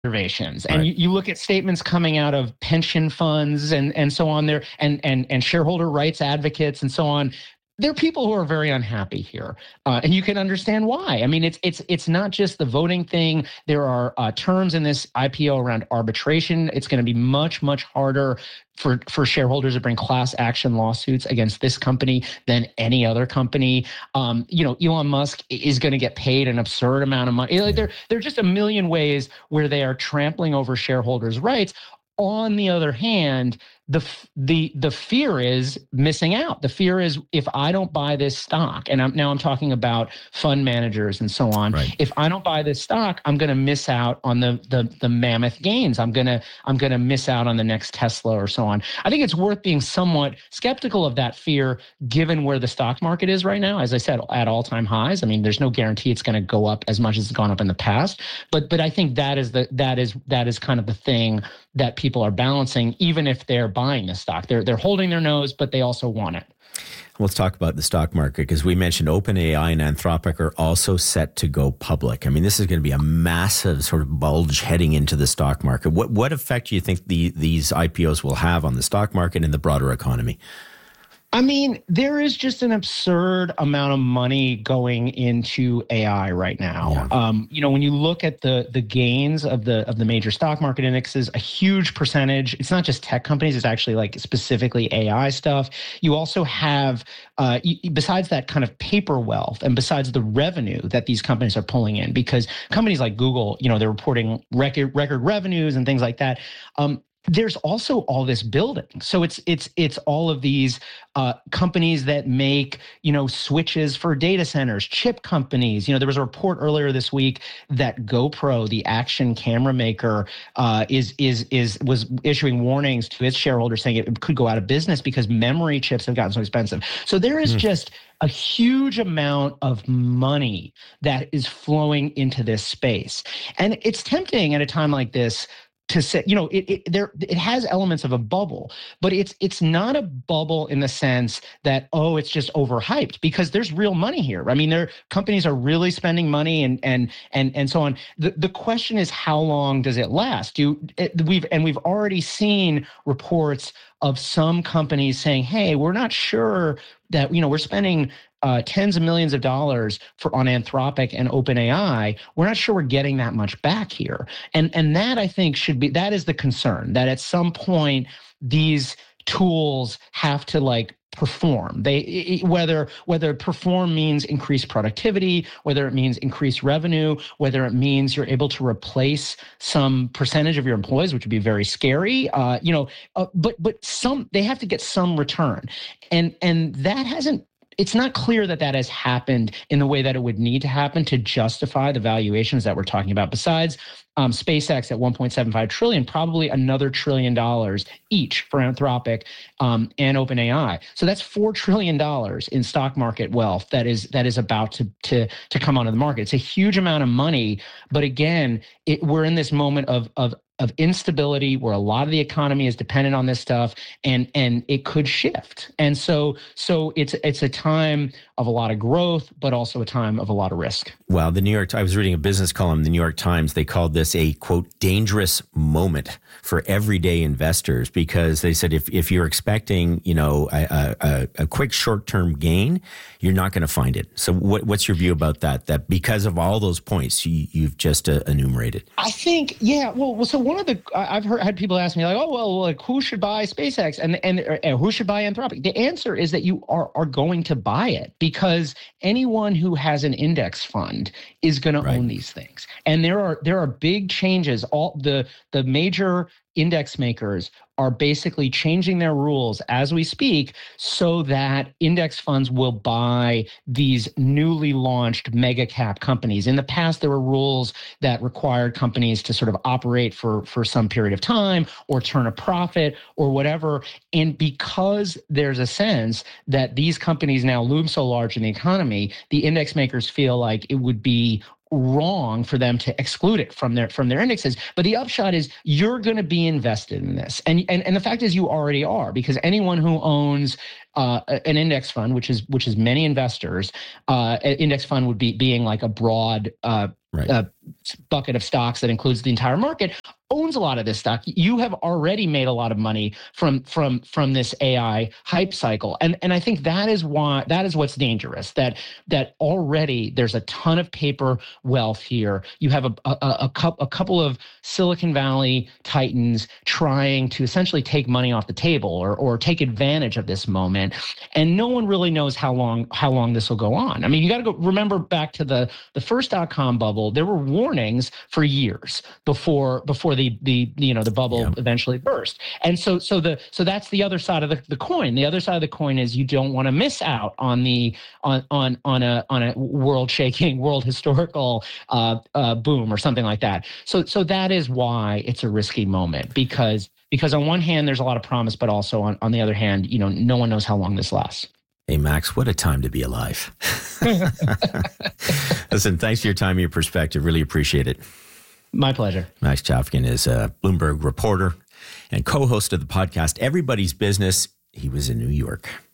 observations. And Right. you look at statements coming out of pension funds and so on there, and shareholder rights advocates and so on. There are people who are very unhappy here, and you can understand why. I mean, it's not just the voting thing. There are terms in this IPO around arbitration. It's going to be much harder for shareholders to bring class action lawsuits against this company than any other company. Elon Musk is going to get paid an absurd amount of money. Like, there are just a million ways where they are trampling over shareholders' rights. On the other hand, the fear is missing out. The fear is, if I don't buy this stock, and I'm talking about fund managers and so on. Right. If I don't buy this stock, I'm going to miss out on the mammoth gains. I'm going to miss out on the next Tesla or so on. I think it's worth being somewhat skeptical of that fear, given where the stock market is right now. As I said, at all-time highs. I mean, there's no guarantee it's going to go up as much as it's gone up in the past. But I think that is kind of the thing that people are balancing, even if they're buying the stock. They're holding their nose, but they also want it. Let's talk about the stock market, because we mentioned OpenAI and Anthropic are also set to go public. I mean, this is going to be a massive sort of bulge heading into the stock market. What effect do you think these IPOs will have on the stock market and the broader economy? I mean, there is just an absurd amount of money going into AI right now. Yeah. When you look at the gains of the major stock market indexes, a huge percentage, it's not just tech companies, it's actually like specifically AI stuff. You also have, besides that kind of paper wealth and besides the revenue that these companies are pulling in, because companies like Google, they're reporting record revenues and things like that. There's also all this building. So it's all of these companies that make, switches for data centers, chip companies. There was a report earlier this week that GoPro, the action camera maker, was issuing warnings to its shareholders saying it could go out of business because memory chips have gotten so expensive. So there is just a huge amount of money that is flowing into this space. And it's tempting at a time like this to say, it has elements of a bubble, but it's not a bubble in the sense that, it's just overhyped, because there's real money here. I mean, companies are really spending money and so on. The question is, how long does it last? We've already seen reports of some companies saying, hey, we're not sure that, we're spending tens of millions of dollars on Anthropic and OpenAI. We're not sure we're getting that much back here. And that, I think, that is the concern, that at some point these tools have to perform. Whether perform means increased productivity, whether it means increased revenue, whether it means you're able to replace some percentage of your employees, which would be very scary. But they have to get some return, and that hasn't. It's not clear that has happened in the way that it would need to happen to justify the valuations that we're talking about. Besides SpaceX at $1.75 trillion, probably another $1 trillion each for Anthropic and OpenAI. So that's $4 trillion in stock market wealth that is about to come onto the market. It's a huge amount of money, but again, we're in this moment of instability where a lot of the economy is dependent on this stuff, and it could shift. And so it's a time of a lot of growth, but also a time of a lot of risk. Well, I was reading a business column in the New York Times. They called this a, quote, dangerous moment for everyday investors, because they said if you're expecting, a quick short-term gain, you're not going to find it. So what's your view about that? That because of all those points you've just enumerated? I think, yeah. Well, so one of the I've had people ask me who should buy SpaceX and who should buy Anthropic? The answer is that you are going to buy it, because anyone who has an index fund is going to own these things. And there are big changes. All the major index makers are basically changing their rules as we speak so that index funds will buy these newly launched mega cap companies. In the past, there were rules that required companies to sort of operate for some period of time or turn a profit or whatever. And because there's a sense that these companies now loom so large in the economy, the index makers feel like it would be wrong for them to exclude it from their indexes. But the upshot is you're going to be invested in this, and the fact is you already are, because anyone who owns an index fund, which is many investors, an index fund would be being like a broad bucket of stocks that includes the entire market, owns a lot of this stock. You have already made a lot of money from this AI hype cycle, and I think that is what's dangerous. That already there's a ton of paper wealth here. You have a couple of Silicon Valley titans trying to essentially take money off the table or take advantage of this moment, and no one really knows how long this will go on. I mean, you got to go remember back to the first .com bubble. There were warnings for years before the bubble eventually burst. And so that's the other side of the coin. The other side of the coin is you don't want to miss out on a world shaking, world historical boom or something like that. So that is why it's a risky moment, because on one hand there's a lot of promise, but also on the other hand, no one knows how long this lasts. Hey, Max, what a time to be alive. Listen, thanks for your time and your perspective. Really appreciate it. My pleasure. Max Chafkin is a Bloomberg reporter and co-host of the podcast Everybody's Business. He was in New York.